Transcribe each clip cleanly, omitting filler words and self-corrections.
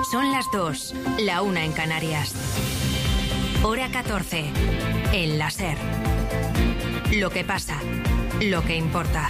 Son las 2, la 1 en Canarias. Hora 14, en la SER. Lo que pasa, lo que importa.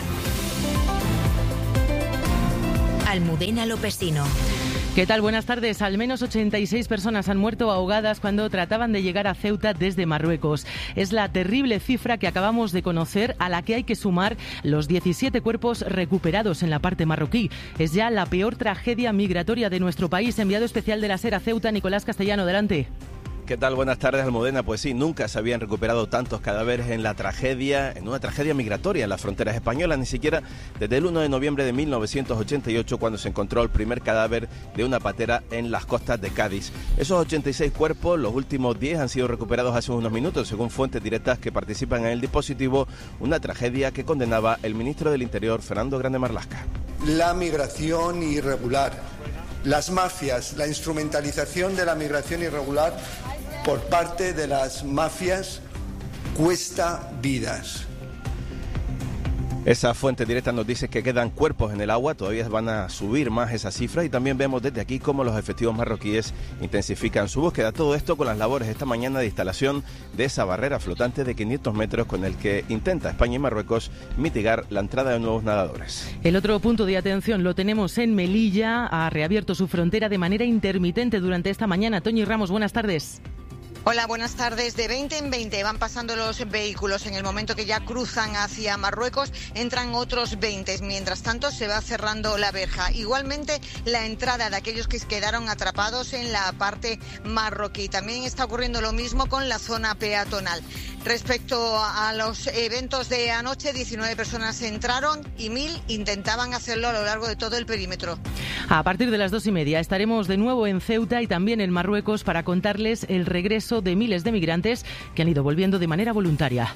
Almudena Lopesino. ¿Qué tal? Buenas tardes. Al menos 86 personas han muerto ahogadas cuando trataban de llegar a Ceuta desde Marruecos. Es la terrible cifra que acabamos de conocer, a la que hay que sumar los 17 cuerpos recuperados en la parte marroquí. Es ya la peor tragedia migratoria de nuestro país. Enviado especial de la SER a Ceuta, Nicolás Castellano, adelante. ¿Qué tal? Buenas tardes, Almudena. Pues sí, nunca se habían recuperado tantos cadáveres en una tragedia migratoria en las fronteras españolas, ni siquiera desde el 1 de noviembre de 1988, cuando se encontró el primer cadáver de una patera en las costas de Cádiz. Esos 86 cuerpos, los últimos 10 han sido recuperados hace unos minutos, según fuentes directas que participan en el dispositivo, una tragedia que condenaba el ministro del Interior, Fernando Grande Marlaska. La migración irregular, las mafias, la instrumentalización de la migración irregular por parte de las mafias cuesta vidas. Esa fuente directa nos dice que quedan cuerpos en el agua, todavía van a subir más esa cifra, y también vemos desde aquí cómo los efectivos marroquíes intensifican su búsqueda. Todo esto con las labores esta mañana de instalación de esa barrera flotante de 500 metros con el que intenta España y Marruecos mitigar la entrada de nuevos nadadores. El otro punto de atención lo tenemos en Melilla. Ha reabierto su frontera de manera intermitente durante esta mañana. Toñi Ramos, buenas tardes. Hola, buenas tardes. De 20 en 20 van pasando los vehículos. En el momento que ya cruzan hacia Marruecos, entran otros 20. Mientras tanto, se va cerrando la verja. Igualmente, la entrada de aquellos que quedaron atrapados en la parte marroquí. También está ocurriendo lo mismo con la zona peatonal. Respecto a los eventos de anoche, 19 personas entraron y 1.000 intentaban hacerlo a lo largo de todo el perímetro. A partir de las 2:30 estaremos de nuevo en Ceuta y también en Marruecos para contarles el regreso de miles de migrantes que han ido volviendo de manera voluntaria.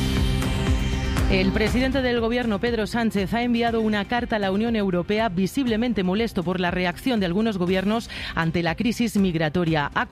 El presidente del Gobierno, Pedro Sánchez, ha enviado una carta a la Unión Europea visiblemente molesto por la reacción de algunos gobiernos ante la crisis migratoria. Ha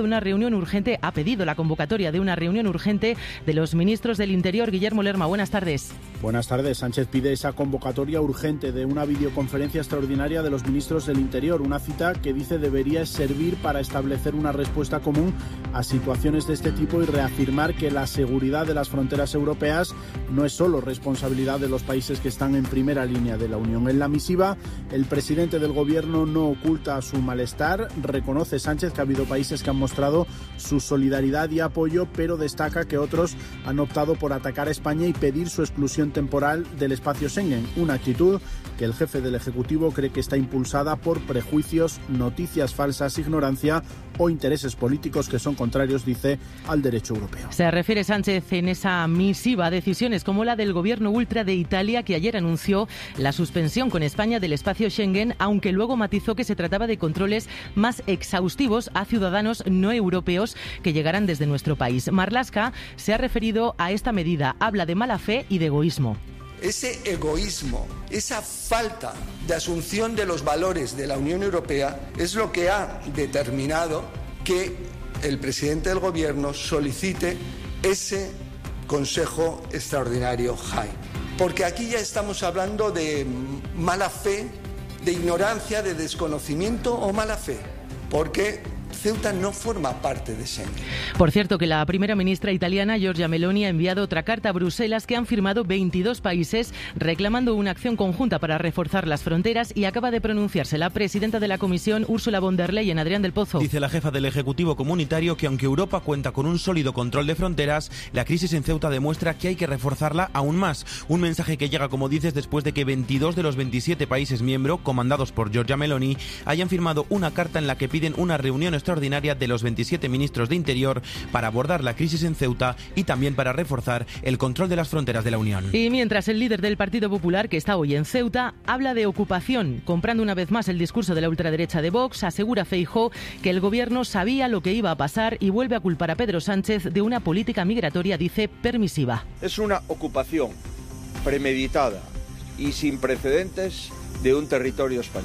pedido la convocatoria de una reunión urgente de los ministros del Interior. Guillermo Lerma, buenas tardes. Buenas tardes. Sánchez pide esa convocatoria urgente de una videoconferencia extraordinaria de los ministros del Interior, una cita que dice debería servir para establecer una respuesta común a situaciones de este tipo y reafirmar que la seguridad de las fronteras europeas no es solo responsabilidad de los países que están en primera línea de la Unión. En la misiva, el presidente del Gobierno no oculta su malestar. Reconoce Sánchez que ha habido países que han mostrado su solidaridad y apoyo, pero destaca que otros han optado por atacar a España y pedir su exclusión temporal del espacio Schengen, una actitud que el jefe del Ejecutivo cree que está impulsada por prejuicios, noticias falsas, ignorancia o intereses políticos que son contrarios, dice, al derecho europeo. Se refiere Sánchez en esa misiva a decisiones como la del gobierno ultra de Italia, que ayer anunció la suspensión con España del espacio Schengen, aunque luego matizó que se trataba de controles más exhaustivos a ciudadanos no europeos que llegarán desde nuestro país. Marlaska se ha referido a esta medida, habla de mala fe y de egoísmo. Ese egoísmo, esa falta de asunción de los valores de la Unión Europea es lo que ha determinado que el presidente del Gobierno solicite ese Consejo Extraordinario JAI. Porque aquí ya estamos hablando de mala fe, de ignorancia, de desconocimiento o mala fe. Porque Ceuta no forma parte de Schengen. Por cierto, que la primera ministra italiana, Giorgia Meloni, ha enviado otra carta a Bruselas que han firmado 22 países reclamando una acción conjunta para reforzar las fronteras, y acaba de pronunciarse la presidenta de la Comisión, Ursula von der Leyen. Adrián del Pozo. Dice la jefa del Ejecutivo Comunitario que aunque Europa cuenta con un sólido control de fronteras, la crisis en Ceuta demuestra que hay que reforzarla aún más. Un mensaje que llega, como dices, después de que 22 de los 27 países miembros, comandados por Giorgia Meloni, hayan firmado una carta en la que piden una reunión extraordinaria de los 27 ministros de Interior para abordar la crisis en Ceuta y también para reforzar el control de las fronteras de la Unión. Y mientras el líder del Partido Popular, que está hoy en Ceuta, habla de ocupación, comprando una vez más el discurso de la ultraderecha de Vox, asegura Feijóo que el gobierno sabía lo que iba a pasar y vuelve a culpar a Pedro Sánchez de una política migratoria, dice, permisiva. Es una ocupación premeditada y sin precedentes de un territorio español.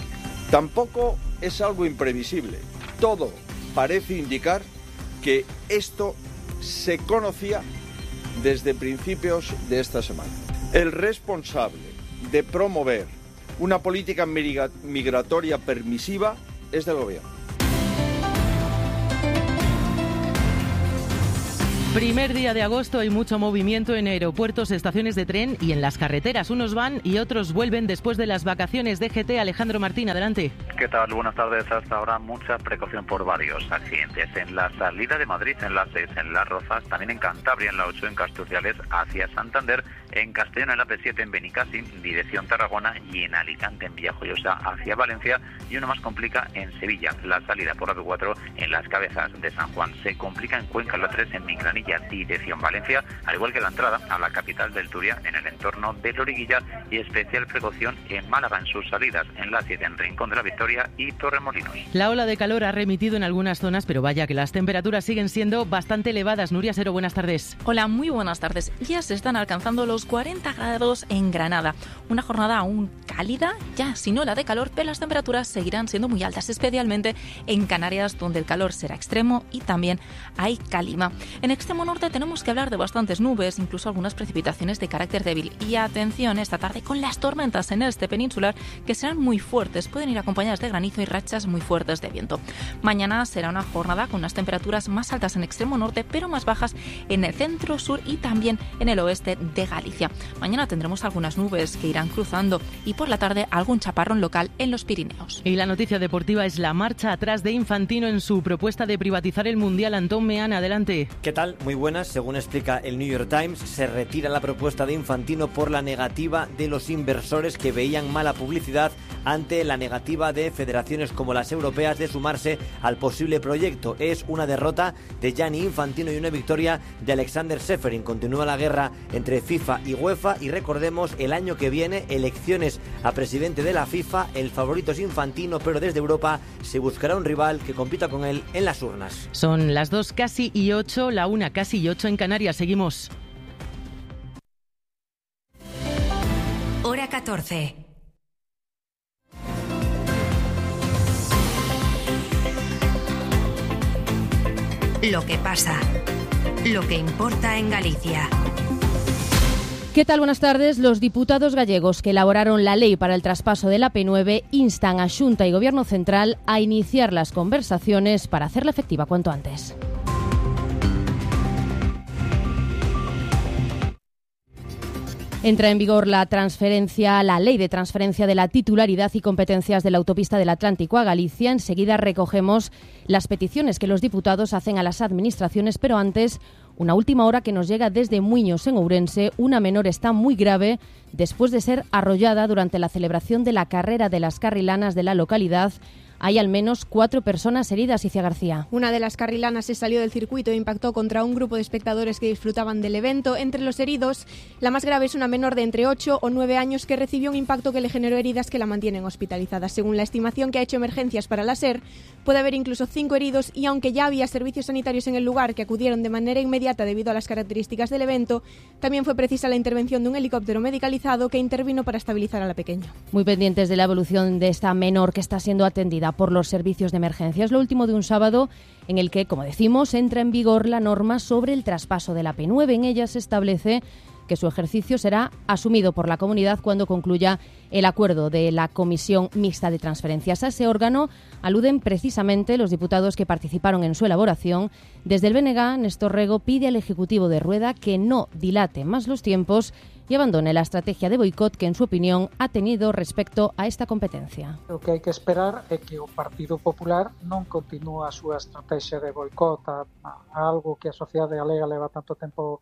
Tampoco es algo imprevisible. Todo parece indicar que esto se conocía desde principios de esta semana. El responsable de promover una política migratoria permisiva es del Gobierno. Primer día de agosto, hay mucho movimiento en aeropuertos, estaciones de tren y en las carreteras. Unos van y otros vuelven después de las vacaciones. DGT, Alejandro Martín, adelante. ¿Qué tal? Buenas tardes. Hasta ahora mucha precaución por varios accidentes. En la salida de Madrid, en la 6, en Las Rozas, también en Cantabria, en la 8, en Casturciales, hacia Santander, en Castellón, en la P7, en Benicàssim, dirección Tarragona, y en Alicante, en Villajoyosa, hacia Valencia, y uno más complica en Sevilla. La salida por la P4 en Las Cabezas de San Juan. Se complica en Cuenca, la 3, en Mingranilla, dirección Valencia, al igual que la entrada a la capital del Turia, en el entorno de Loriguilla, y especial precaución en Málaga en sus salidas, en la 7, en Rincón de la Victoria y Torremolinos. La ola de calor ha remitido en algunas zonas, pero vaya que las temperaturas siguen siendo bastante elevadas. Nuria Sero, buenas tardes. Hola, muy buenas tardes. Ya se están alcanzando los 40 grados en Granada. Una jornada aún cálida, ya sin ola de calor, pero las temperaturas seguirán siendo muy altas, especialmente en Canarias, donde el calor será extremo y también hay calima. En extremo norte tenemos que hablar de bastantes nubes, incluso algunas precipitaciones de carácter débil. Y atención esta tarde con las tormentas en el este peninsular, que serán muy fuertes, pueden ir acompañadas de granizo y rachas muy fuertes de viento. Mañana será una jornada con unas temperaturas más altas en extremo norte, pero más bajas en el centro, sur y también en el oeste de Galicia. Mañana tendremos algunas nubes que irán cruzando y por la tarde algún chaparrón local en los Pirineos. Y la noticia deportiva es la marcha atrás de Infantino en su propuesta de privatizar el Mundial. Antón Meana, adelante. ¿Qué tal? Muy buenas. Según explica el New York Times, se retira la propuesta de Infantino por la negativa de los inversores que veían mala publicidad ante la negativa de federaciones como las europeas de sumarse al posible proyecto. Es una derrota de Gianni Infantino y una victoria de Alexander Seferin. Continúa la guerra entre FIFA y UEFA y recordemos, el año que viene, elecciones a presidente de la FIFA. El favorito es Infantino, pero desde Europa se buscará un rival que compita con él en las urnas. Son las 2 casi y 8, la 1 casi y 8 en Canarias. Seguimos. Hora 14. Lo que pasa, lo que importa en Galicia. ¿Qué tal? Buenas tardes. Los diputados gallegos que elaboraron la ley para el traspaso de la P9 instan a Xunta y Gobierno Central a iniciar las conversaciones para hacerla efectiva cuanto antes. Entra en vigor la ley de transferencia de la titularidad y competencias de la autopista del Atlántico a Galicia. Enseguida recogemos las peticiones que los diputados hacen a las administraciones, pero antes, una última hora que nos llega desde Muiños, en Ourense. Una menor está muy grave después de ser arrollada durante la celebración de la carrera de las carrilanas de la localidad. Hay al menos 4 personas heridas, Icia García. Una de las carrilanas se salió del circuito e impactó contra un grupo de espectadores que disfrutaban del evento. Entre los heridos, la más grave es una menor de entre 8 o 9 años que recibió un impacto que le generó heridas que la mantienen hospitalizada. Según la estimación que ha hecho Emergencias para la SER, puede haber incluso 5 heridos y aunque ya había servicios sanitarios en el lugar que acudieron de manera inmediata debido a las características del evento, también fue precisa la intervención de un helicóptero medicalizado que intervino para estabilizar a la pequeña. Muy pendientes de la evolución de esta menor que está siendo atendida por los servicios de emergencia. Es lo último de un sábado en el que, como decimos, entra en vigor la norma sobre el traspaso de la P9. En ella se establece que su ejercicio será asumido por la comunidad cuando concluya el acuerdo de la Comisión Mixta de Transferencias. A ese órgano aluden precisamente los diputados que participaron en su elaboración. Desde el BNG, Néstor Rego pide al Ejecutivo de Rueda que no dilate más los tiempos y abandone la estrategia de boicot que, en su opinión, ha tenido respecto a esta competencia. O que hai que esperar é que o Partido Popular non continúe a súa estrategia de boicot a algo que a sociedade galega leva tanto tempo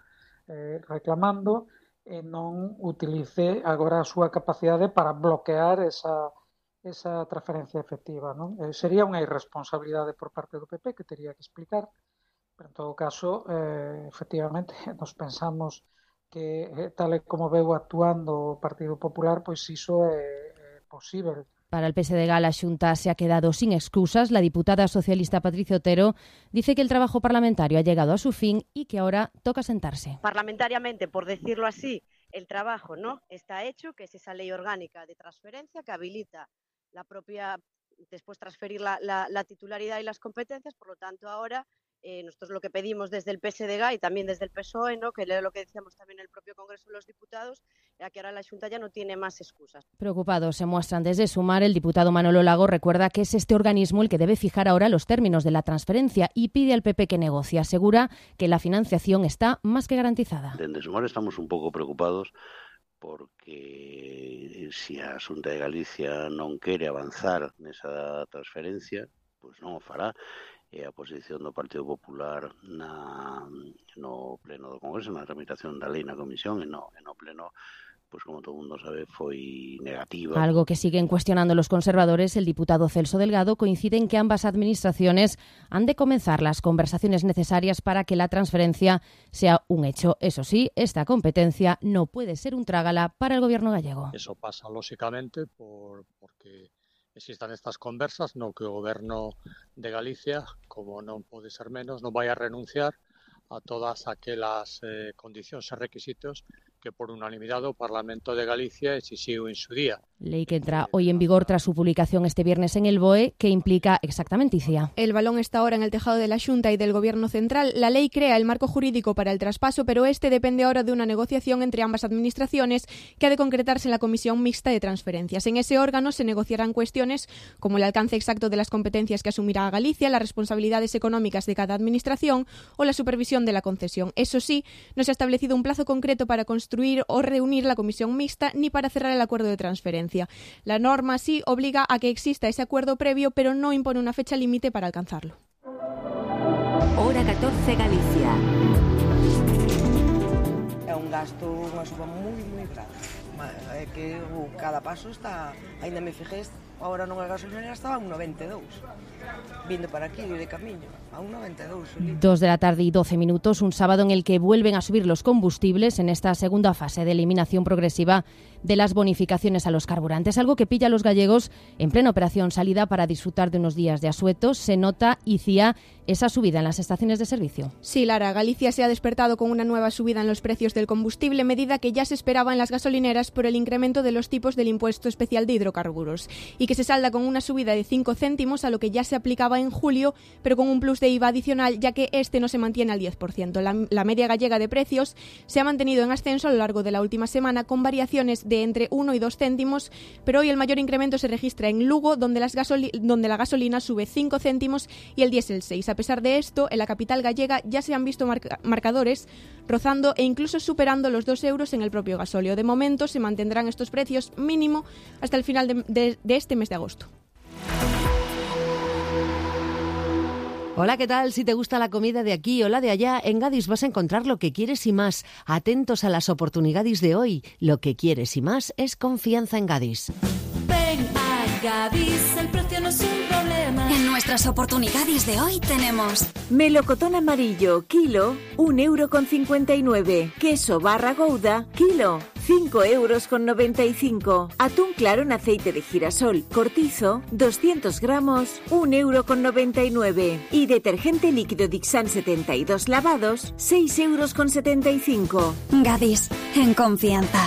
reclamando e non utilice agora a súa capacidade para bloquear esa transferencia efectiva, non? Sería unha irresponsabilidade por parte do PP que teria que explicar, pero en todo caso, efectivamente, nos pensamos que tal e como veu actuando o Partido Popular, pois iso é posible. Para el PSDG, la Xunta se ha quedado sin excusas. La diputada socialista Patricia Otero dice que el trabajo parlamentario ha llegado a su fin y que ahora toca sentarse. Parlamentariamente, por decirlo así, el trabajo no está hecho, que es esa ley orgánica de transferencia que habilita la propia, después transferir la titularidad y las competencias. Por lo tanto, ahora Nosotros lo que pedimos desde el PSDG y también desde el PSOE, ¿no?, que era lo que decíamos también en el propio Congreso de los Diputados, era que ahora la Xunta ya no tiene más excusas. Preocupados se muestran desde Sumar. El diputado Manolo Lago recuerda que es este organismo el que debe fijar ahora los términos de la transferencia y pide al PP que negocie. Asegura que la financiación está más que garantizada. Desde Sumar estamos un pouco preocupados porque se a Xunta de Galicia non quere avanzar nesa transferencia, pois non o fará. E a posición do Partido Popular no pleno do Congreso, na tramitación da lei na comisión e no pleno, pues como todo el mundo sabe, foi negativa. Algo que siguen cuestionando los conservadores. El diputado Celso Delgado coincide en que ambas administraciones han de comenzar las conversaciones necesarias para que la transferencia sea un hecho. Eso sí, esta competencia no puede ser un trágala para el gobierno gallego. Eso pasa lógicamente porque existan estas conversas, no que o Goberno de Galicia, como non pode ser menos, non vai a renunciar a todas aquelas condicións e requisitos que por unanimidade o Parlamento de Galicia exixiu en su día. Ley que entra hoy en vigor tras su publicación este viernes en el BOE, que implica exactamente, Icía. El balón está ahora en el tejado de la Xunta y del Gobierno central. La ley crea el marco jurídico para el traspaso, pero este depende ahora de una negociación entre ambas administraciones que ha de concretarse en la Comisión Mixta de Transferencias. En ese órgano se negociarán cuestiones como el alcance exacto de las competencias que asumirá Galicia, las responsabilidades económicas de cada administración o la supervisión de la concesión. Eso sí, no se ha establecido un plazo concreto para construir o reunir la Comisión Mixta ni para cerrar el acuerdo de transferencia. La norma sí obliga a que exista ese acuerdo previo, pero no impone una fecha límite para alcanzarlo. Hora 14 Galicia. É un gasto, unha suba moi grande. É que cada paso está, ainda me fijei, agora non a gasolinera estaba a 1,92. Vindo para aquí de camiño, a 1,92. 2 de la tarde y 12 minutos, un sábado en el que vuelven a subir los combustibles en esta segunda fase de eliminación progresiva de las bonificaciones a los carburantes, algo que pilla a los gallegos en plena operación salida para disfrutar de unos días de asueto. Se nota, Icía, esa subida en las estaciones de servicio. Sí, Lara, Galicia se ha despertado con una nueva subida en los precios del combustible, medida que ya se esperaba en las gasolineras por el incremento de los tipos del impuesto especial de hidrocarburos y que se salda con una subida de 5 céntimos a lo que ya se aplicaba en julio, pero con un plus de IVA adicional, ya que este no se mantiene al 10%. La media gallega de precios se ha mantenido en ascenso a lo largo de la última semana, con variaciones de entre 1 y 2 céntimos, pero hoy el mayor incremento se registra en Lugo, donde la gasolina sube 5 céntimos y el diésel 6. A pesar de esto, en la capital gallega ya se han visto marcadores rozando e incluso superando los 2 euros en el propio gasóleo. De momento se mantendrán estos precios mínimo hasta el final de este mes de agosto. Hola, ¿qué tal? Si te gusta la comida de aquí o la de allá, en Gadis vas a encontrar lo que quieres y más. Atentos a las oportunidades de hoy. Lo que quieres y más es confianza en Gadis. Ven a Gadis, el precio no es un problema. En nuestras oportunidades de hoy tenemos melocotón amarillo, kilo, 1,59 €. Queso barra Gouda, kilo, 5,95 €. Atún claro en aceite de girasol, cortizo, 200 gramos, 1,99 €. Y detergente líquido Dixan 72 lavados, 6,75 €. Gadis, en confianza.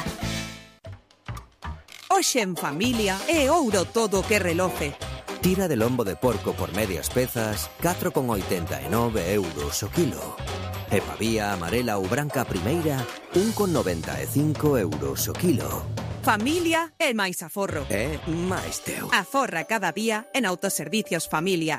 Hoxe en familia é ouro todo que reloce. Tira de lombo de porco por medias pezas, 4,89 € o kilo. E pavía amarela ou branca primeira, 1,95 € o kilo. Familia é máis aforro. É máis teu. Aforra cada día en Autoservicios Familia.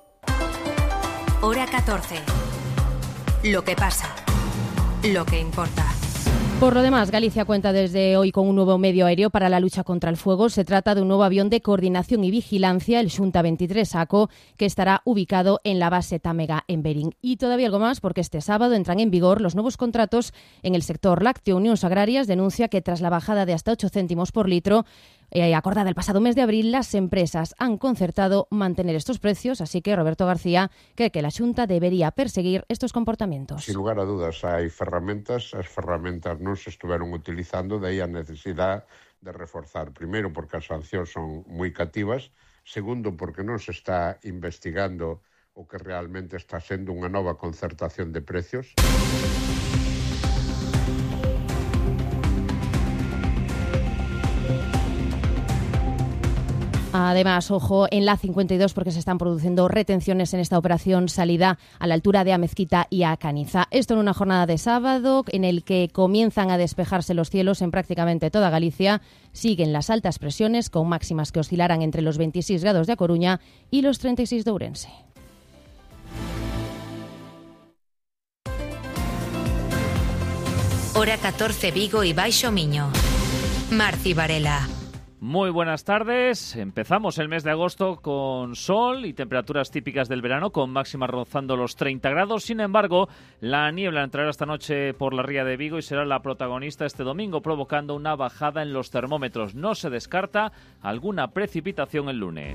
Hora 14. Lo que pasa. Lo que importa. Por lo demás, Galicia cuenta desde hoy con un nuevo medio aéreo para la lucha contra el fuego. Se trata de un nuevo avión de coordinación y vigilancia, el Xunta 23 ACO, que estará ubicado en la base Támega en Berín. Y todavía algo más, porque este sábado entran en vigor los nuevos contratos en el sector lácteo. Unións Agrarias denuncia que tras la bajada de hasta 8 céntimos por litro, acordada el pasado mes de abril, las empresas han concertado mantener estos precios, así que Roberto García cree que la Xunta debería perseguir estos comportamientos. Sin lugar a dudas, hai ferramentas, as ferramentas non se estuveron utilizando, de aí a necesidade de reforzar. Primeiro, porque as sancións son moi cativas, segundo, porque non se está investigando o que realmente está sendo unha nova concertación de precios. Además, ojo, en la 52 porque se están produciendo retenciones en esta operación salida a la altura de Amezquita y a Caniza. Esto en una jornada de sábado en el que comienzan a despejarse los cielos en prácticamente toda Galicia. Siguen las altas presiones con máximas que oscilarán entre los 26 grados de A Coruña y los 36 de Ourense. Hora 14 Vigo y Baixo Miño. Marci Varela. Muy buenas tardes. Empezamos el mes de agosto con sol y temperaturas típicas del verano, con máximas rozando los 30 grados. Sin embargo, la niebla entrará esta noche por la ría de Vigo y será la protagonista este domingo, provocando una bajada en los termómetros. No se descarta alguna precipitación el lunes.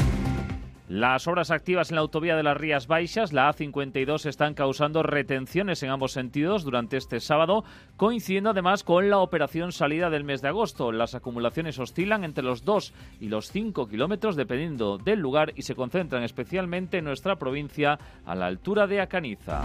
Las obras activas en la autovía de las Rías Baixas, la A52, están causando retenciones en ambos sentidos durante este sábado, coincidiendo además con la operación salida del mes de agosto. Las acumulaciones oscilan entre los 2 y los 5 kilómetros dependiendo del lugar y se concentran especialmente en nuestra provincia a la altura de Acaniza.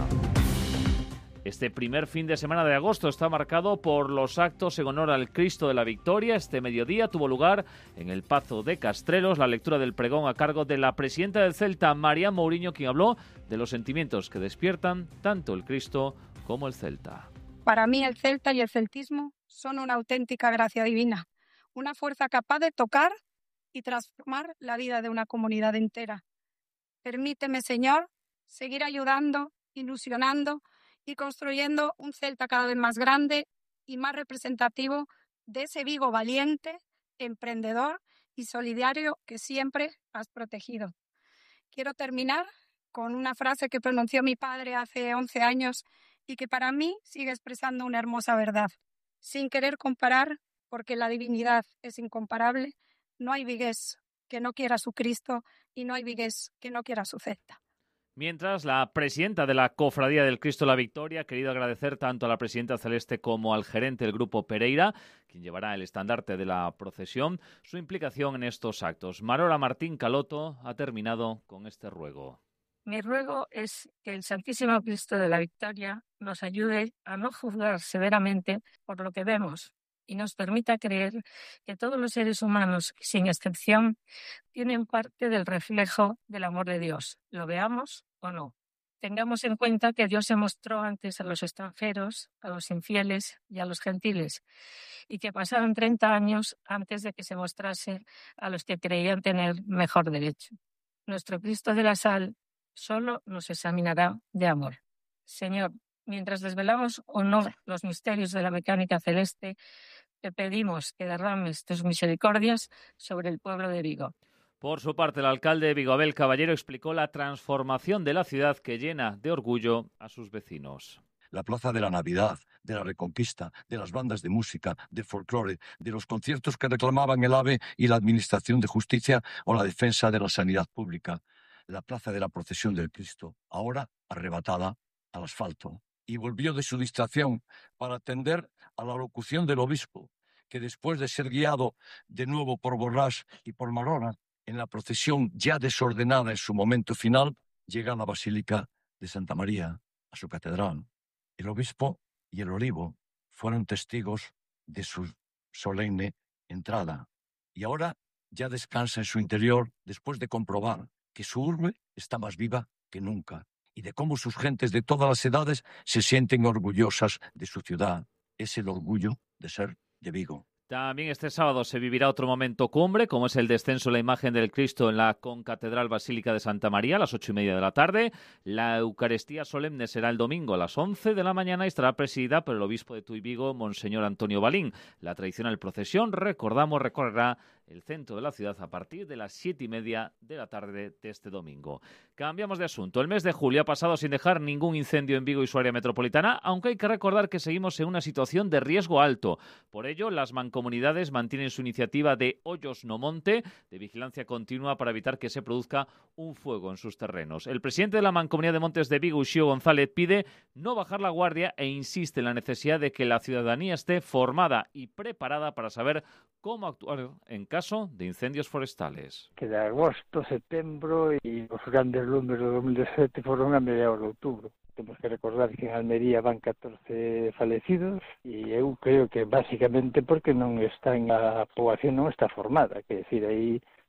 Este primer fin de semana de agosto está marcado por los actos en honor al Cristo de la Victoria. Este mediodía tuvo lugar en el Pazo de Castrelos la lectura del pregón a cargo de la presidenta del Celta, María Mourinho, quien habló de los sentimientos que despiertan tanto el Cristo como el Celta. Para mí el Celta y el celtismo son una auténtica gracia divina, una fuerza capaz de tocar y transformar la vida de una comunidad entera. Permíteme, Señor, seguir ayudando, ilusionando y construyendo un Celta cada vez más grande y más representativo de ese Vigo valiente, emprendedor y solidario que siempre has protegido. Quiero terminar con una frase que pronunció mi padre hace 11 años y que para mí sigue expresando una hermosa verdad. Sin querer comparar, porque la divinidad es incomparable, no hay vigués que no quiera su Cristo y no hay vigués que no quiera su Celta. Mientras, la presidenta de la Cofradía del Cristo de la Victoria ha querido agradecer tanto a la presidenta celeste como al gerente del Grupo Pereira, quien llevará el estandarte de la procesión, su implicación en estos actos. Marola Martín Caloto ha terminado con este ruego. Mi ruego es que el Santísimo Cristo de la Victoria nos ayude a no juzgar severamente por lo que vemos y nos permita creer que todos los seres humanos, sin excepción, tienen parte del reflejo del amor de Dios, lo veamos o no. Tengamos en cuenta que Dios se mostró antes a los extranjeros, a los infieles y a los gentiles, y que pasaron 30 años antes de que se mostrase a los que creían tener mejor derecho. Nuestro Cristo de la Sal solo nos examinará de amor. Señor, mientras desvelamos o no los misterios de la mecánica celeste, te pedimos que derrames tus misericordias sobre el pueblo de Vigo. Por su parte, el alcalde de Vigo, Abel Caballero, explicó la transformación de la ciudad que llena de orgullo a sus vecinos. La Plaza de la Navidad, de la Reconquista, de las bandas de música, del folclore, de los conciertos que reclamaban el AVE y la Administración de Justicia o la defensa de la sanidad pública. La Plaza de la Procesión del Cristo, ahora arrebatada al asfalto. Y volvió de su distracción para atender a la locución del obispo, que después de ser guiado de nuevo por Borrás y por Marona, en la procesión ya desordenada en su momento final, llega a la Basílica de Santa María, a su catedral. El obispo y el olivo fueron testigos de su solemne entrada. Y ahora ya descansa en su interior después de comprobar que su urbe está más viva que nunca, y de cómo sus gentes de todas las edades se sienten orgullosas de su ciudad. Es el orgullo de ser de Vigo. También este sábado se vivirá otro momento cumbre, como es el descenso de la imagen del Cristo en la Concatedral Basílica de Santa María a las 8:30 de la tarde. La Eucaristía solemne será el domingo a las 11 de la mañana y estará presidida por el obispo de Tui Vigo, Monseñor Antonio Balín. La tradicional procesión, recordamos, recorrerá el centro de la ciudad a partir de las 7:30 de la tarde de este domingo. Cambiamos de asunto. El mes de julio ha pasado sin dejar ningún incendio en Vigo y su área metropolitana, aunque hay que recordar que seguimos en una situación de riesgo alto. Por ello, las mancomunidades mantienen su iniciativa de Hoyos no Monte, de vigilancia continua para evitar que se produzca un fuego en sus terrenos. El presidente de la Mancomunidad de Montes de Vigo, Uxío González, pide no bajar la guardia e insiste en la necesidad de que la ciudadanía esté formada y preparada para saber cómo actuar en caso de incendios forestales. Que de agosto, setembro e os grandes lumes do 2017 foron a mediados de outubro. Temos que recordar que en Almería van 14 falecidos e eu creo que basicamente porque non están a poboación non está formada, que decir, aí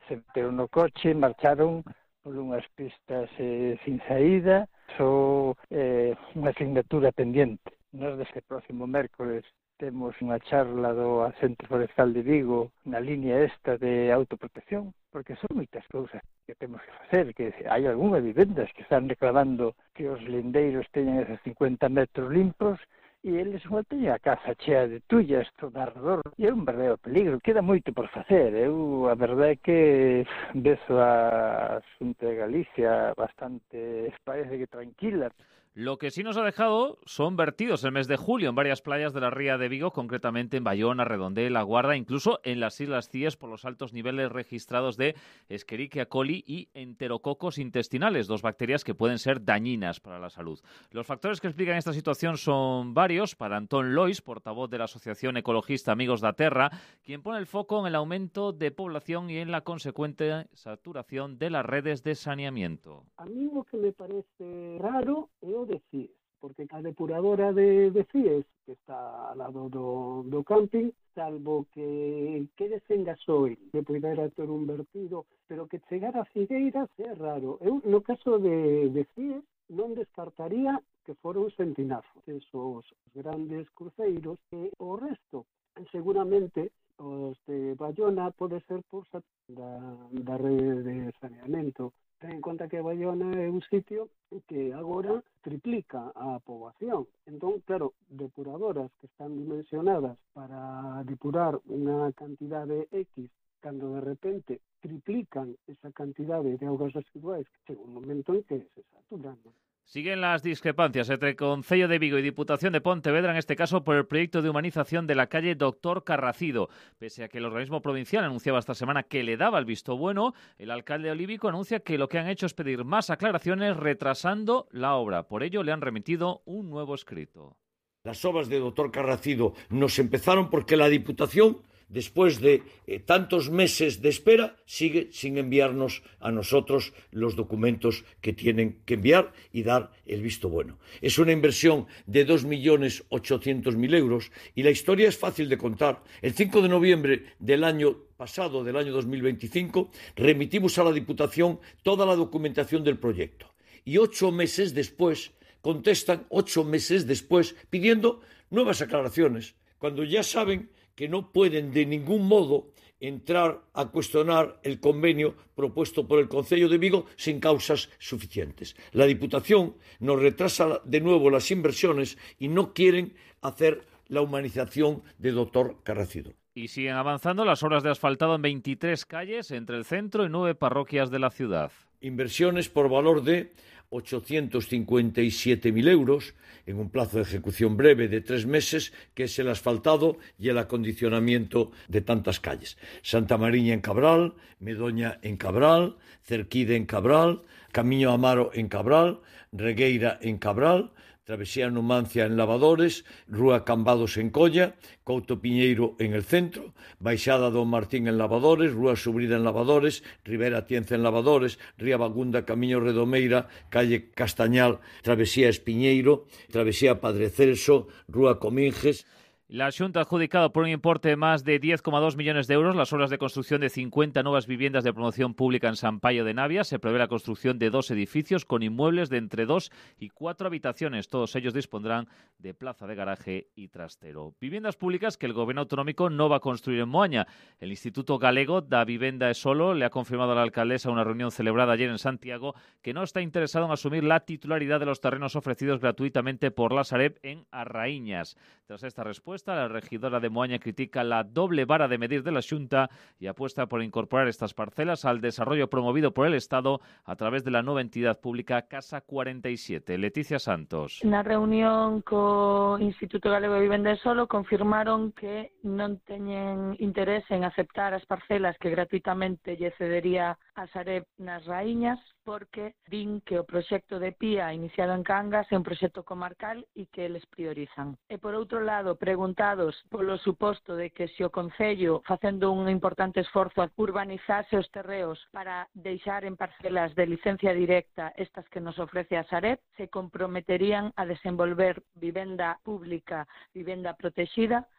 se meteron no coche, marcharon por unhas pistas sin saída, só unha asignatura pendente. Nós desde o próximo mércoles temos unha charla do Centro Forestal de Vigo na liña esta de autoprotección, porque son moitas cousas que temos que facer, que hai algunhas vivendas que están reclamando que os lindeiros teñan esos 50 metros limpos e eles non teñen a casa chea de tullas todo alrededor, e é un verdadeiro peligro, queda moito por facer. Eu a verdade é que beso a Xunta de Galicia bastante, parece que tranquila. Lo que sí nos ha dejado son vertidos el mes de julio en varias playas de la Ría de Vigo, concretamente en Bayona, Redondela, La Guarda, incluso en las Islas Cíes por los altos niveles registrados de Escherichia coli y enterococos intestinales, 2 bacterias que pueden ser dañinas para la salud. Los factores que explican esta situación son varios. Para Antón Lois, portavoz de la Asociación Ecologista Amigos da Terra, quien pone el foco en el aumento de población y en la consecuente saturación de las redes de saneamiento. A mí lo que me parece raro é o de CIES, porque a depuradora de CIES, que está ao lado do camping, salvo que quede sen gasoil, que pudera ter un vertido, pero que chegar a Figueiras é raro. Eu, no caso de CIES, non descartaría que fora un centinazo, esos grandes cruceiros, e o resto, seguramente, os de Bayona pode ser por da rede de saneamento. Ten en conta que Bayona é un sitio que agora triplica a poboación. Entón, claro, depuradoras que están dimensionadas para depurar unha cantidade X, cando de repente triplican esa cantidade de augas residuais, chega un momento en que se saturan. Siguen las discrepancias entre Concello de Vigo y Diputación de Pontevedra, en este caso por el proyecto de humanización de la calle Doctor Carracido. Pese a que el organismo provincial anunciaba esta semana que le daba el visto bueno, el alcalde olívico anuncia que lo que han hecho es pedir más aclaraciones retrasando la obra. Por ello le han remitido un nuevo escrito. Las obras de Doctor Carracido nos empezaron porque la Diputación, después de tantos meses de espera, sigue sin enviarnos a nosotros los documentos que tienen que enviar y dar el visto bueno. Es una inversión de 2.800.000 euros y la historia es fácil de contar. El 5 de noviembre del año pasado, del año 2025, remitimos a la Diputación toda la documentación del proyecto. Y 8 meses después, contestan 8 meses después, pidiendo nuevas aclaraciones, cuando ya saben que no pueden de ningún modo entrar a cuestionar el convenio propuesto por el Concello de Vigo sin causas suficientes. La Diputación nos retrasa de nuevo las inversiones y no quieren hacer la humanización de Doctor Carracido. Y siguen avanzando las obras de asfaltado en 23 calles entre el centro y 9 parroquias de la ciudad. Inversiones por valor de 857.000 euros en un plazo de ejecución breve de 3 meses, que es el asfaltado y el acondicionamiento de tantas calles. Santa Mariña en Cabral, Medoña en Cabral, Cerquide en Cabral, Camiño Amaro en Cabral, Regueira en Cabral, Travesía Numancia en Lavadores, Rúa Cambados en Colla, Couto Piñeiro en el centro, Baixada Don Martín en Lavadores, Rúa Subrida en Lavadores, Ribera Tienza en Lavadores, Ría Bagunda, Camiño Redomeira, Calle Castañal, Travesía Espiñeiro, Travesía Padre Celso, Rúa Cominges. La Xunta ha adjudicado por un importe de más de 10,2 millones de euros las obras de construcción de 50 nuevas viviendas de promoción pública en San Paio de Navia. Se prevé la construcción de 2 edificios con inmuebles de entre 2 y 4 habitaciones. Todos ellos dispondrán de plaza de garaje y trastero. Viviendas públicas que el Gobierno autonómico no va a construir en Moaña. El Instituto Galego da Vivenda e Solo le ha confirmado a la alcaldesa en una reunión celebrada ayer en Santiago que no está interesado en asumir la titularidad de los terrenos ofrecidos gratuitamente por la Sareb en Arraíñas. Tras esta respuesta, la regidora de Moaña critica la doble vara de medir de la Xunta y apuesta por incorporar estas parcelas al desarrollo promovido por el Estado a través de la nueva entidad pública Casa 47. Leticia Santos. Na reunión co Instituto Galego de Vivenda e Solo confirmaron que non teñen interés en aceptar as parcelas que gratuitamente lle cedería a Sareb nas Raíñas, porque din que o proxecto de Pía iniciado en Cangas é un proxecto comarcal e que eles priorizan. E por outro lado, preguntados polo suposto de que se o Concello, facendo un importante esforzo a urbanizase os terreos para deixar en parcelas de licencia directa estas que nos ofrece a Sareb, se comprometerían a desenvolver vivenda pública, vivenda protexida,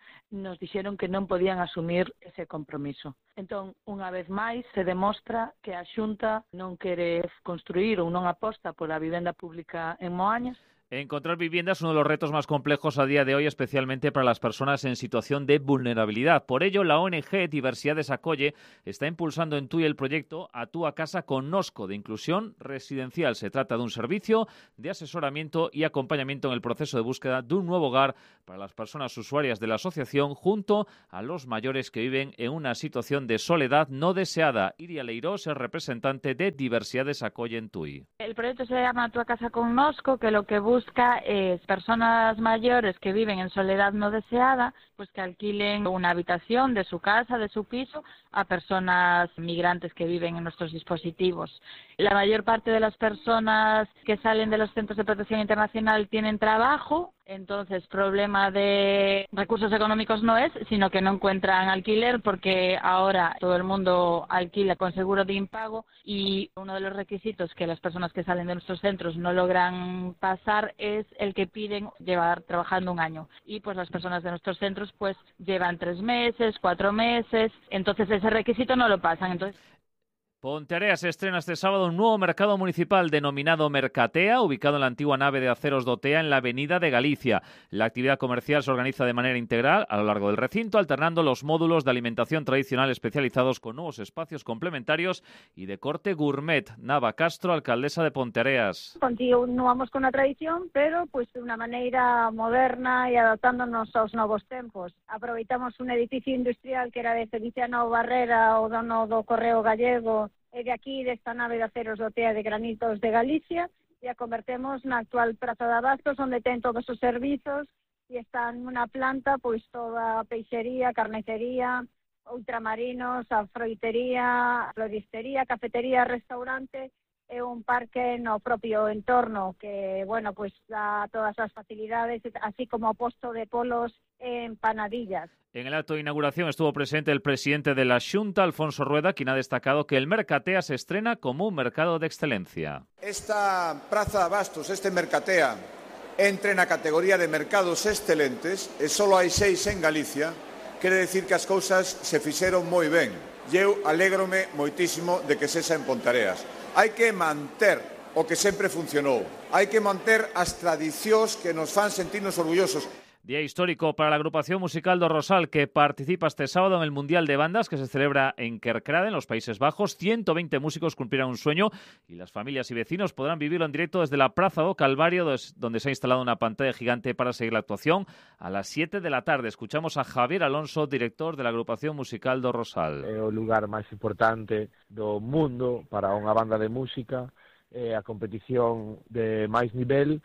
nos dixeron que non podían asumir ese compromiso. Entón, unha vez máis, se demostra que a Xunta non quere construir ou non aposta pola vivenda pública en Moañas. Encontrar vivienda es uno de los retos más complejos a día de hoy, especialmente para las personas en situación de vulnerabilidad. Por ello, la ONG Diversidades Acolle está impulsando en Tui el proyecto A Túa Casa con Nosco de inclusión residencial. Se trata de un servicio de asesoramiento y acompañamiento en el proceso de búsqueda de un nuevo hogar para las personas usuarias de la asociación junto a los mayores que viven en una situación de soledad no deseada. Iria Leirós es representante de Diversidades Acolle en Tui. El proyecto se llama A Túa Casa con Nosco, que lo que busca es personas mayores que viven en soledad no deseada, pues que alquilen una habitación de su casa, de su piso, a personas migrantes que viven en nuestros dispositivos. La mayor parte de las personas que salen de los centros de protección internacional tienen trabajo, entonces problema de recursos económicos no es, sino que no encuentran alquiler porque ahora todo el mundo alquila con seguro de impago y uno de los requisitos que las personas que salen de nuestros centros no logran pasar es el que piden llevar trabajando 1 año. Y pues las personas de nuestros centros pues llevan 3 meses, 4 meses, entonces ese requisito no lo pasan. Entonces Ponteareas estrena este sábado un nuevo mercado municipal denominado Mercatea, ubicado en la antigua nave de aceros Dotea en la Avenida de Galicia. La actividad comercial se organiza de manera integral a lo largo del recinto, alternando los módulos de alimentación tradicional especializados con nuevos espacios complementarios y de corte gourmet. Nava Castro, alcaldesa de Ponteareas. Continuamos con la tradición, pero pues de una maneira moderna e adaptándonos aos novos tempos. Aproveitamos un edificio industrial que era de Feliciano Barrera, o dono do Correo Gallego, de aquí, desta nave de aceros Dotea de Granitos de Galicia, e a convertemos na actual Praza de Abastos, onde ten todos os servizos, e está nunha planta, pois toda a peixería, carnicería, ultramarinos, a froitería, floristería, cafetería, restaurante, e un parque no propio entorno que, bueno, pues da todas as facilidades, así como posto de polos e empanadillas. En el acto de inauguración estuvo presente el presidente de la Xunta, Alfonso Rueda, quien ha destacado que el Mercatea se estrena como un mercado de excelencia. Esta Praza de Abastos, este Mercatea, entra na categoría de mercados excelentes e só hai 6 en Galicia, quere decir que as cousas se fixeron moi ben. E eu alégrome moitísimo de que sexa en Ponteareas. Hai que manter o que sempre funcionou. Hai que manter as tradicións que nos fan sentirnos orgullosos. Día histórico para la agrupación musical do Rosal, que participa este sábado en el Mundial de Bandas que se celebra en Kerkrade, en los Países Bajos. 120 músicos cumplirán un sueño y las familias y vecinos podrán vivirlo en directo desde la Praza do Calvario, donde se ha instalado una pantalla gigante para seguir la actuación a las 7 de la tarde. Escuchamos a Javier Alonso, director de la agrupación musical do Rosal. É o lugar máis importante do mundo para unha banda de música, a competición de máis nivel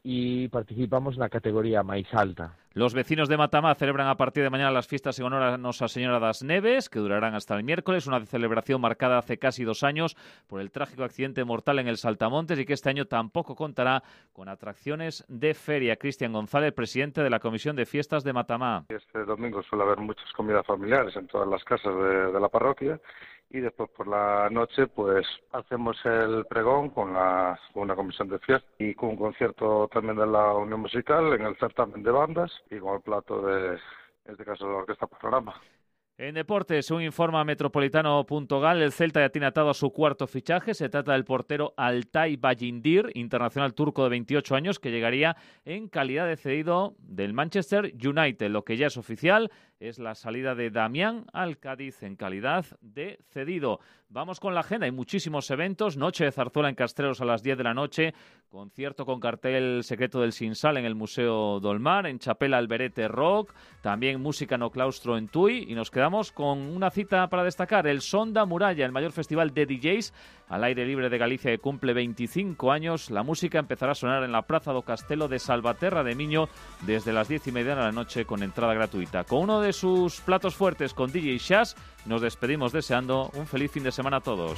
y participamos na categoría máis alta. Los vecinos de Matamá celebran a partir de mañana las fiestas en honor a Nosa Señora das Neves, que durarán hasta el miércoles, una celebración marcada hace casi 2 años por el trágico accidente mortal en el Saltamontes y que este año tampoco contará con atracciones de feria. Cristian González, presidente de la Comisión de Fiestas de Matamá. Este domingo suele haber muchas comidas familiares en todas las casas de la parroquia y después por la noche pues hacemos el pregón con una comisión de fiesta y con un concierto también de la Unión Musical en el certamen de bandas y con el plato de, en este caso, de la Orquesta Panorama. En deportes, un informa Metropolitano.gal, el Celta ya tiene atado a su 4º fichaje. Se trata del portero Altay Bayindir, internacional turco de 28 años, que llegaría en calidad de cedido del Manchester United. Lo que ya es oficial es la salida de Damián al Cádiz en calidad de cedido. Vamos con la agenda. Hay muchísimos eventos. Noche de zarzuela en Castreros a las 10 de la noche. Concierto con cartel secreto del Sinsal en el Museo Dolmar. En Chapela Alberete Rock. También música no claustro en Tui. Y nos quedamos con una cita para destacar. El Sonda Muralla, el mayor festival de DJs al aire libre de Galicia, que cumple 25 años. La música empezará a sonar en la Praza do Castelo de Salvaterra de Miño desde las 10:30 de la noche con entrada gratuita. Con uno de sus platos fuertes, con DJ Shaz, nos despedimos deseando un feliz fin de semana a todos.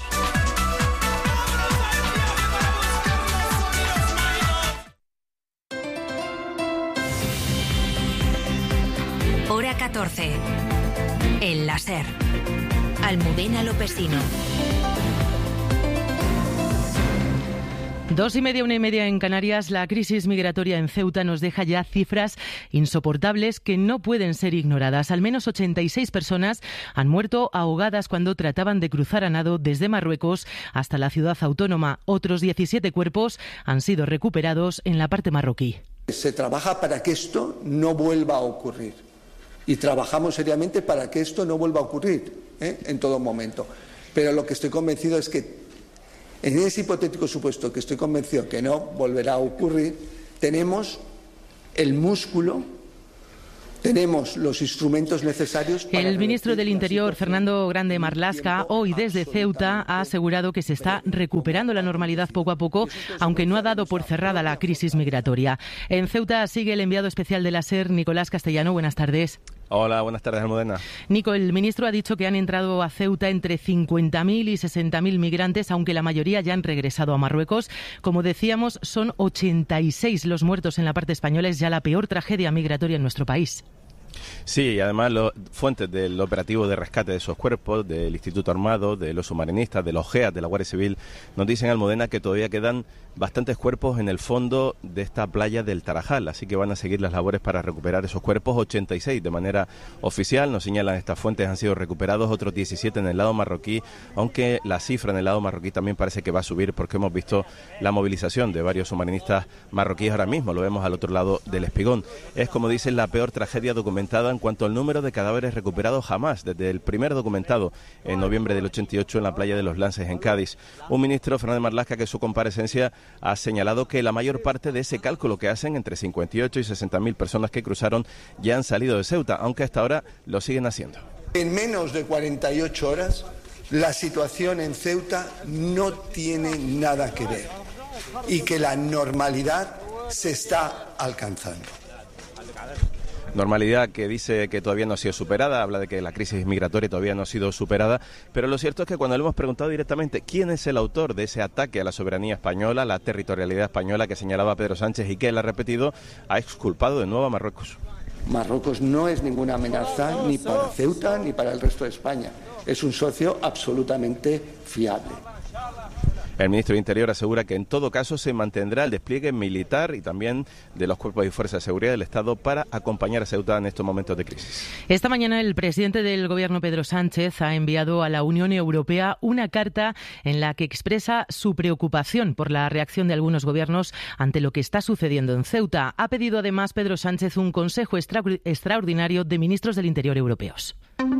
Hora 14. El láser. Almudena Lopesino. 2:30, 1:30 en Canarias. La crisis migratoria en Ceuta nos deja ya cifras insoportables que no pueden ser ignoradas. Al menos 86 personas han muerto ahogadas cuando trataban de cruzar a nado desde Marruecos hasta la ciudad autónoma. Otros 17 cuerpos han sido recuperados en la parte marroquí. Se trabaja para que esto no vuelva a ocurrir y trabajamos seriamente para que esto no vuelva a ocurrir en todo momento. Pero lo que estoy convencido es que en ese hipotético supuesto que estoy convencido que no volverá a ocurrir, tenemos el músculo, tenemos los instrumentos necesarios para... El ministro del Interior, Fernando Grande Marlaska, hoy desde Ceuta ha asegurado que se está recuperando la normalidad poco a poco, aunque no ha dado por cerrada la crisis migratoria. En Ceuta sigue el enviado especial de la SER, Nicolás Castellano. Buenas tardes. Hola, buenas tardes, Almudena. Nico, el ministro ha dicho que han entrado a Ceuta entre 50.000 y 60.000 migrantes, aunque la mayoría ya han regresado a Marruecos. Como decíamos, son 86 los muertos en la parte española. Es ya la peor tragedia migratoria en nuestro país. Sí, y además los fuentes del operativo de rescate de esos cuerpos, del Instituto Armado, de los submarinistas, de los GEAS, de la Guardia Civil, nos dicen, Almudena, que todavía quedan bastantes cuerpos en el fondo de esta playa del Tarajal, así que van a seguir las labores para recuperar esos cuerpos. 86 de manera oficial, nos señalan estas fuentes, han sido recuperados, otros 17 en el lado marroquí, aunque la cifra en el lado marroquí también parece que va a subir porque hemos visto la movilización de varios submarinistas marroquíes ahora mismo, lo vemos al otro lado del Espigón. Es, como dicen, la peor tragedia documentada en cuanto al número de cadáveres recuperados jamás, desde el primer documentado en noviembre del 88 en la playa de los Lances en Cádiz. Un ministro, Fernando Marlaska, que en su comparecencia ha señalado que la mayor parte de ese cálculo que hacen, entre 58 y 60.000 personas que cruzaron, ya han salido de Ceuta, aunque hasta ahora lo siguen haciendo. En menos de 48 horas, la situación en Ceuta no tiene nada que ver y que la normalidad se está alcanzando. Normalidad que dice que todavía no ha sido superada, habla de que la crisis migratoria todavía no ha sido superada, pero lo cierto es que cuando le hemos preguntado directamente quién es el autor de ese ataque a la soberanía española, la territorialidad española que señalaba Pedro Sánchez y que él ha repetido, ha exculpado de nuevo a Marruecos. Marruecos no es ninguna amenaza ni para Ceuta ni para el resto de España, es un socio absolutamente fiable. El ministro de Interior asegura que en todo caso se mantendrá el despliegue militar y también de los cuerpos y fuerzas de seguridad del Estado para acompañar a Ceuta en estos momentos de crisis. Esta mañana el presidente del Gobierno, Pedro Sánchez, ha enviado a la Unión Europea una carta en la que expresa su preocupación por la reacción de algunos gobiernos ante lo que está sucediendo en Ceuta. Ha pedido además Pedro Sánchez un consejo extraordinario de ministros del Interior europeos.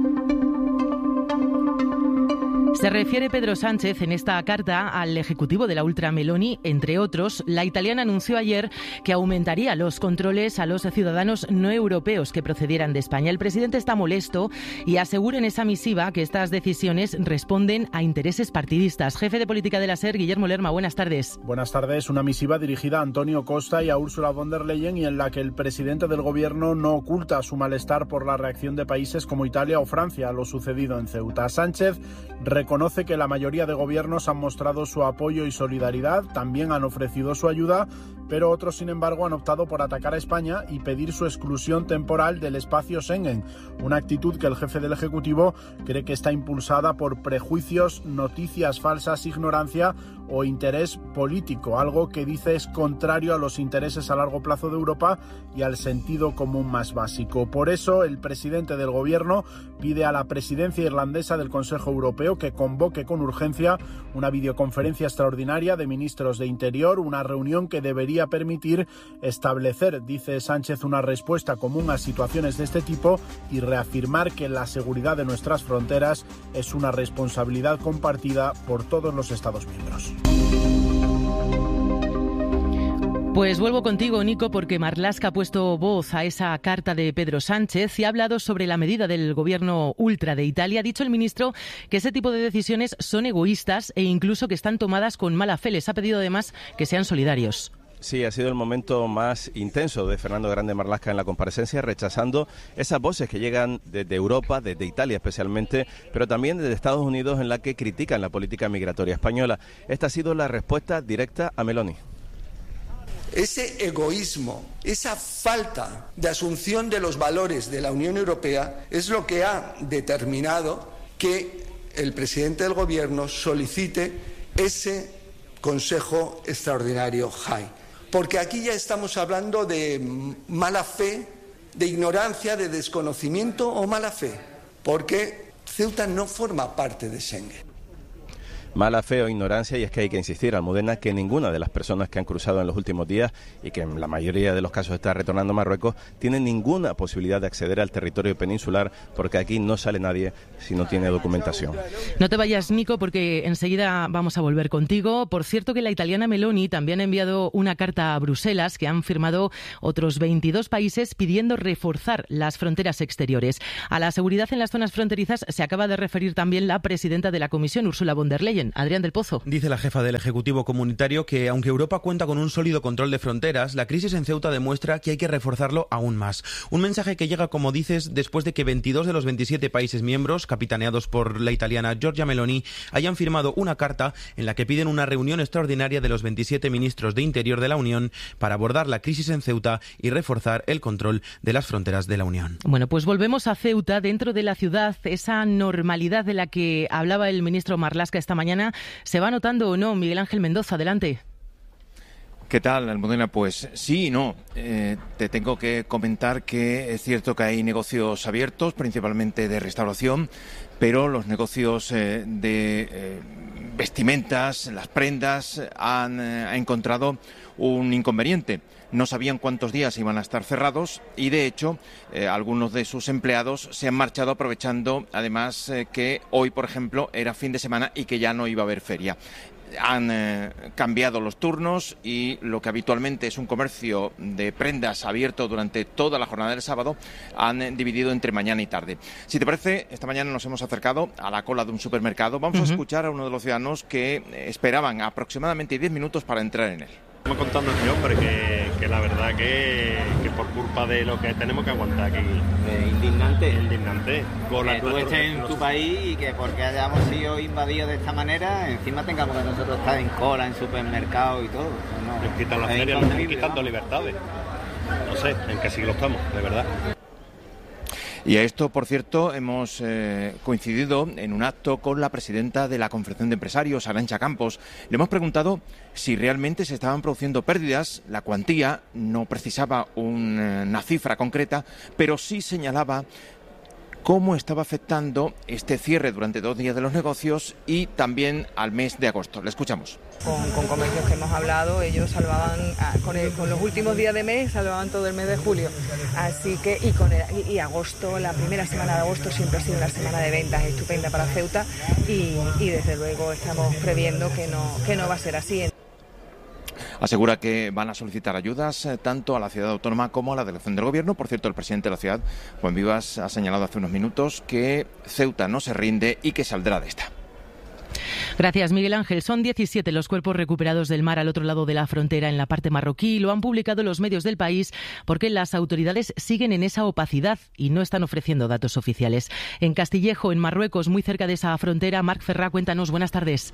Se refiere Pedro Sánchez en esta carta al ejecutivo de la ultra Meloni. Entre otros, la italiana anunció ayer que aumentaría los controles a los ciudadanos no europeos que procedieran de España. El presidente está molesto y asegura en esa misiva que estas decisiones responden a intereses partidistas. Jefe de política de la SER, Guillermo Lerma, buenas tardes. Buenas tardes. Una misiva dirigida a Antonio Costa y a Ursula von der Leyen y en la que el presidente del gobierno no oculta su malestar por la reacción de países como Italia o Francia a lo sucedido en Ceuta. Sánchez reconoce que la mayoría de gobiernos han mostrado su apoyo y solidaridad, también han ofrecido su ayuda, pero otros, sin embargo, han optado por atacar a España y pedir su exclusión temporal del espacio Schengen, una actitud que el jefe del Ejecutivo cree que está impulsada por prejuicios, noticias falsas, ignorancia o interés político, algo que dice es contrario a los intereses a largo plazo de Europa y al sentido común más básico. Por eso, el presidente del Gobierno pide a la presidencia irlandesa del Consejo Europeo que convoque con urgencia una videoconferencia extraordinaria de ministros de Interior, una reunión que debería permitir establecer, dice Sánchez, una respuesta común a situaciones de este tipo y reafirmar que la seguridad de nuestras fronteras es una responsabilidad compartida por todos los Estados miembros. Pues vuelvo contigo, Nico, porque Marlaska ha puesto voz a esa carta de Pedro Sánchez y ha hablado sobre la medida del gobierno ultra de Italia. Ha dicho el ministro que ese tipo de decisiones son egoístas e incluso que están tomadas con mala fe. Les ha pedido además que sean solidarios. Sí, ha sido el momento más intenso de Fernando Grande Marlaska en la comparecencia, rechazando esas voces que llegan desde Europa, desde Italia especialmente, pero también desde Estados Unidos, en la que critican la política migratoria española. Esta ha sido la respuesta directa a Meloni. Ese egoísmo, esa falta de asunción de los valores de la Unión Europea es lo que ha determinado que el presidente del Gobierno solicite ese Consejo Extraordinario JAI. Porque aquí ya estamos hablando de mala fe, de ignorancia, de desconocimiento o mala fe, porque Ceuta no forma parte de Schengen. Mala fe o ignorancia, y es que hay que insistir, Almudena, que ninguna de las personas que han cruzado en los últimos días y que en la mayoría de los casos está retornando a Marruecos, tienen ninguna posibilidad de acceder al territorio peninsular, porque aquí no sale nadie si no tiene documentación. No te vayas, Nico, porque enseguida vamos a volver contigo. Por cierto, que la italiana Meloni también ha enviado una carta a Bruselas que han firmado otros 22 países pidiendo reforzar las fronteras exteriores. A la seguridad en las zonas fronterizas se acaba de referir también la presidenta de la Comisión, Ursula von der Leyen. Adrián del Pozo. Dice la jefa del Ejecutivo Comunitario que, aunque Europa cuenta con un sólido control de fronteras, la crisis en Ceuta demuestra que hay que reforzarlo aún más. Un mensaje que llega, como dices, después de que 22 de los 27 países miembros, capitaneados por la italiana Giorgia Meloni, hayan firmado una carta en la que piden una reunión extraordinaria de los 27 ministros de Interior de la Unión para abordar la crisis en Ceuta y reforzar el control de las fronteras de la Unión. Bueno, pues volvemos a Ceuta. Dentro de la ciudad, esa normalidad de la que hablaba el ministro Marlaska esta mañana, ¿se va notando o no? Miguel Ángel Mendoza, adelante. ¿Qué tal, Almudena? Pues sí y no. Te tengo que comentar que es cierto que hay negocios abiertos, principalmente de restauración, pero los negocios de vestimentas, las prendas, han encontrado un inconveniente. No sabían cuántos días iban a estar cerrados y, de hecho, algunos de sus empleados se han marchado aprovechando, además, que hoy, por ejemplo, era fin de semana y que ya no iba a haber feria. Han cambiado los turnos y lo que habitualmente es un comercio de prendas abierto durante toda la jornada del sábado, han dividido entre mañana y tarde. Si te parece, esta mañana nos hemos acercado a la cola de un supermercado. Vamos a escuchar a uno de los ciudadanos que esperaban aproximadamente 10 minutos para entrar en él. Me contando este hombre que la verdad que por culpa de lo que tenemos que aguantar aquí. Indignante. Con que tú estés en tu país y que porque hayamos sido invadidos de esta manera, encima tengamos que nosotros estar en cola, en supermercados y todo. No, nos quitan las ferias, nos están quitando libertades. No sé en qué siglo estamos, de verdad. Y a esto, por cierto, hemos coincidido en un acto con la presidenta de la Confederación de Empresarios, Arantxa Campos. Le hemos preguntado si realmente se estaban produciendo pérdidas. La cuantía no precisaba una cifra concreta, pero sí señalaba cómo estaba afectando este cierre durante 2 días de los negocios y también al mes de agosto. Le escuchamos. Con comercios que hemos hablado, ellos salvaban, con los últimos días de mes, salvaban todo el mes de julio. Así que, y agosto, la primera semana de agosto siempre ha sido una semana de ventas estupenda para Ceuta y desde luego estamos previendo que no va a ser así. Asegura que van a solicitar ayudas tanto a la ciudad autónoma como a la delegación del gobierno. Por cierto, el presidente de la ciudad, Juan Vivas, ha señalado hace unos minutos que Ceuta no se rinde y que saldrá de esta. Gracias, Miguel Ángel. Son 17 los cuerpos recuperados del mar al otro lado de la frontera, en la parte marroquí. Lo han publicado los medios del país porque las autoridades siguen en esa opacidad y no están ofreciendo datos oficiales. En Castillejo, en Marruecos, muy cerca de esa frontera, Marc Ferrá, cuéntanos. Buenas tardes.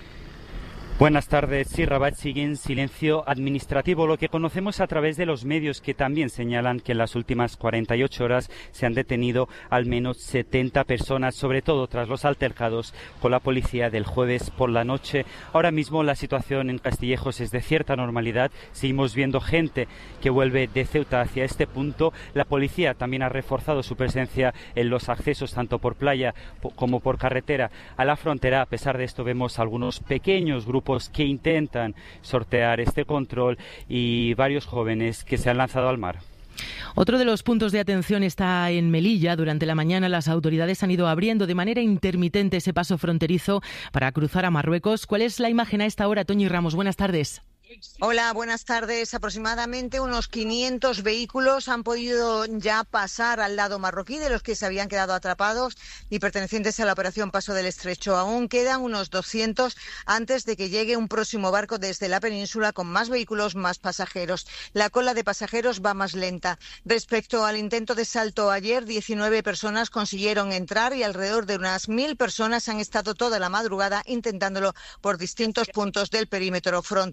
Buenas tardes. Sí, Rabat sigue en silencio administrativo, lo que conocemos a través de los medios, que también señalan que en las últimas 48 horas se han detenido al menos 70 personas, sobre todo tras los altercados con la policía del jueves por la noche. Ahora mismo la situación en Castillejos es de cierta normalidad. Seguimos viendo gente que vuelve de Ceuta hacia este punto. La policía también ha reforzado su presencia en los accesos tanto por playa como por carretera a la frontera. A pesar de esto, vemos algunos pequeños grupos que intentan sortear este control y varios jóvenes que se han lanzado al mar. Otro de los puntos de atención está en Melilla. Durante la mañana las autoridades han ido abriendo de manera intermitente ese paso fronterizo para cruzar a Marruecos. ¿Cuál es la imagen a esta hora, Toñi Ramos? Buenas tardes. Hola, buenas tardes. Aproximadamente unos 500 vehículos han podido ya pasar al lado marroquí, de los que se habían quedado atrapados y pertenecientes a la operación Paso del Estrecho. Aún quedan unos 200 antes de que llegue un próximo barco desde la península con más vehículos, más pasajeros. La cola de pasajeros va más lenta. Respecto al intento de salto ayer, 19 personas consiguieron entrar y alrededor de unas 1000 personas han estado toda la madrugada intentándolo por distintos puntos del perímetro fronterizo.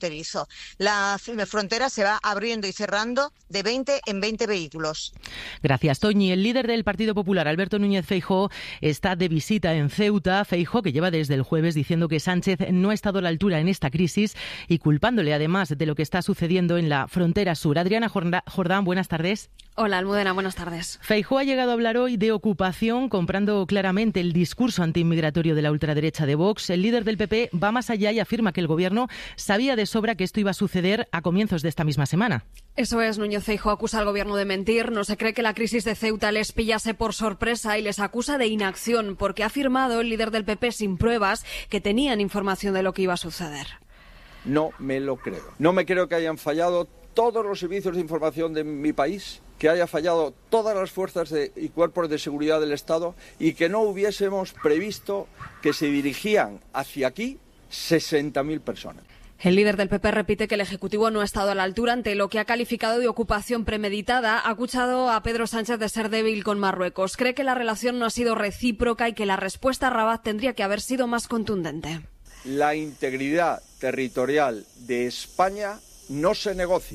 La frontera se va abriendo y cerrando de 20 en 20 vehículos. Gracias, Toñi. El líder del Partido Popular, Alberto Núñez Feijóo, está de visita en Ceuta. Feijóo, que lleva desde el jueves diciendo que Sánchez no ha estado a la altura en esta crisis y culpándole además de lo que está sucediendo en la frontera sur. Adriana Jordán, buenas tardes. Hola, Almudena, buenas tardes. Feijóo ha llegado a hablar hoy de ocupación, comprando claramente el discurso antiinmigratorio de la ultraderecha de Vox. El líder del PP va más allá y afirma que el Gobierno sabía de sobra que esto iba a suceder a comienzos de esta misma semana. Eso es, Núñez Feijóo acusa al Gobierno de mentir, no se cree que la crisis de Ceuta les pillase por sorpresa y les acusa de inacción, porque ha afirmado el líder del PP sin pruebas que tenían información de lo que iba a suceder. No me lo creo. No me creo que hayan fallado todos los servicios de información de mi país, que haya fallado todas las fuerzas y cuerpos de seguridad del Estado y que no hubiésemos previsto que se dirigían hacia aquí 60.000 personas. El líder del PP repite que el Ejecutivo no ha estado a la altura ante lo que ha calificado de ocupación premeditada. Ha acusado a Pedro Sánchez de ser débil con Marruecos. Cree que la relación no ha sido recíproca y que la respuesta a Rabat tendría que haber sido más contundente. La integridad territorial de España no se negocia.